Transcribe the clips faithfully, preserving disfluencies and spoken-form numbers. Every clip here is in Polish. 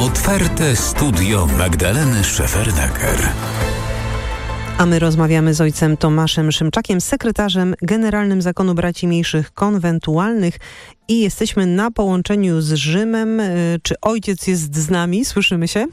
Otwarte studio Magdaleny Szefernaker. A my rozmawiamy z ojcem Tomaszem Szymczakiem, sekretarzem generalnym Zakonu Braci Mniejszych Konwentualnych i jesteśmy na połączeniu z Rzymem. Czy ojciec jest z nami? Słyszymy się?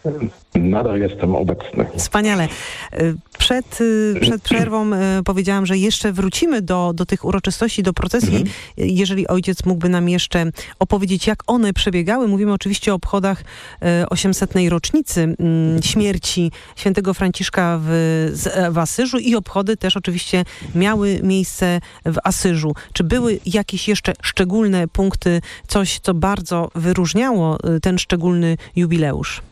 Nadal jestem obecny. Wspaniale. Przed, przed przerwą powiedziałam, że jeszcze wrócimy do, do tych uroczystości, do procesji. Mhm. Jeżeli ojciec mógłby nam jeszcze opowiedzieć, jak one przebiegały. Mówimy oczywiście o obchodach osiemsetnej rocznicy śmierci świętego Franciszka w, w Asyżu i obchody też oczywiście miały miejsce w Asyżu. Czy były jakieś jeszcze szczególne punkty, coś, co bardzo wyróżniało ten szczególny jubileusz?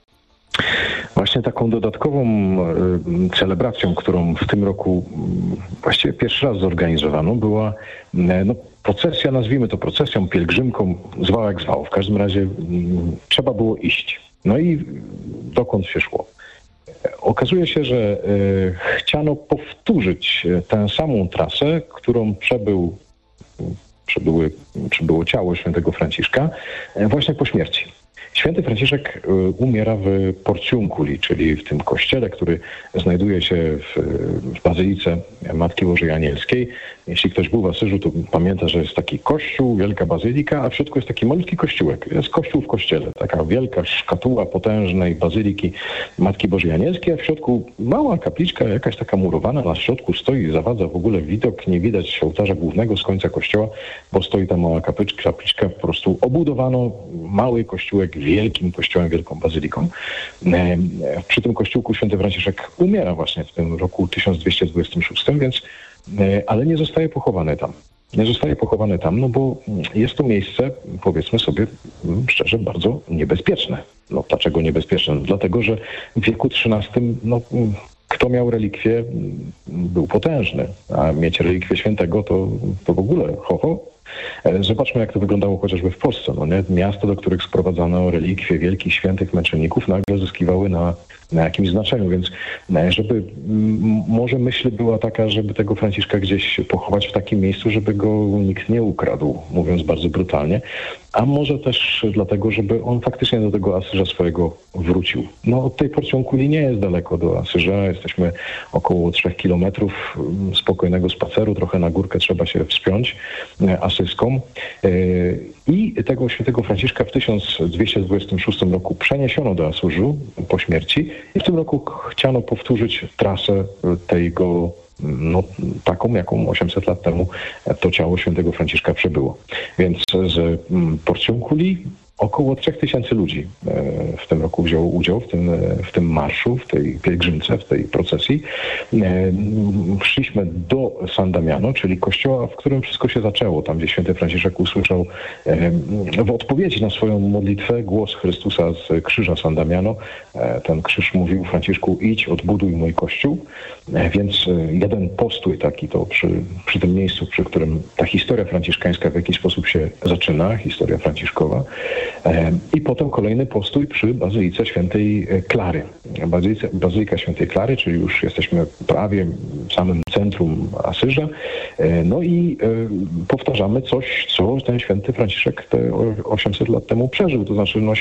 Właśnie taką dodatkową y, celebracją, którą w tym roku y, właściwie pierwszy raz zorganizowano, była y, no, procesja, nazwijmy to procesją, pielgrzymką, zwał jak zwał. W każdym razie y, trzeba było iść. No i dokąd się szło? Okazuje się, że y, chciano powtórzyć tę samą trasę, którą przebył, przebyły, przebyło ciało świętego Franciszka y, właśnie po śmierci. Święty Franciszek umiera w Porciunculi, czyli w tym kościele, który znajduje się w, w Bazylice Matki Bożej Anielskiej. Jeśli ktoś był w Asyżu, to pamięta, że jest taki kościół, wielka bazylika, a w środku jest taki malutki kościółek. Jest kościół w kościele, taka wielka szkatuła potężnej bazyliki Matki Bożej Anielskiej, a w środku mała kapliczka, jakaś taka murowana, na środku stoi i zawadza w ogóle widok. Nie widać ołtarza głównego z końca kościoła, bo stoi ta mała kapliczka, kapliczka po prostu obudowano mały kościółek wielkim kościołem, wielką bazyliką. Przy tym kościółku święty Franciszek umiera właśnie w tym roku tysiąc dwieście dwudziestym szóstym, więc, ale nie zostaje pochowany tam. Nie zostaje pochowany tam, no bo jest to miejsce, powiedzmy sobie szczerze, bardzo niebezpieczne. No dlaczego niebezpieczne? No, dlatego, że w wieku trzynastym, no, kto miał relikwie, był potężny, a mieć relikwie świętego to, to w ogóle ho, ho. Zobaczmy, jak to wyglądało chociażby w Polsce. No nie? Miasta, do których sprowadzano relikwie wielkich, świętych męczenników, nagle zyskiwały na, na jakimś znaczeniu, więc żeby m, może myśl była taka, żeby tego Franciszka gdzieś pochować w takim miejscu, żeby go nikt nie ukradł, mówiąc bardzo brutalnie, a może też dlatego, żeby on faktycznie do tego Asyża swojego wrócił. No od tej Porciunculi nie jest daleko do Asyża, jesteśmy około trzech kilometrów spokojnego spaceru, trochę na górkę trzeba się wspiąć, asyską. I tego świętego Franciszka w tysiąc dwieście dwudziestym szóstym roku przeniesiono do Asyżu po śmierci i w tym roku chciano powtórzyć trasę tego, no, taką, jaką osiemset lat temu to ciało świętego Franciszka przebyło. Więc z Porciunculi około trzech tysięcy ludzi w tym roku wzięło udział w tym, w tym marszu, w tej pielgrzymce, w tej procesji. Szliśmy do San Damiano, czyli kościoła, w którym wszystko się zaczęło, tam gdzie święty Franciszek usłyszał w odpowiedzi na swoją modlitwę głos Chrystusa z krzyża San Damiano. Ten krzyż mówił: Franciszku, idź, odbuduj mój kościół. Więc jeden postój taki to przy, przy tym miejscu, przy którym ta historia franciszkańska w jakiś sposób się zaczyna, historia franciszkowa. I potem kolejny postój przy Bazylice Świętej Klary. Bazylice, Bazylika Świętej Klary, czyli już jesteśmy prawie w samym centrum Asyża. No i powtarzamy coś, co ten święty Franciszek te osiemset lat temu przeżył. To znaczy no,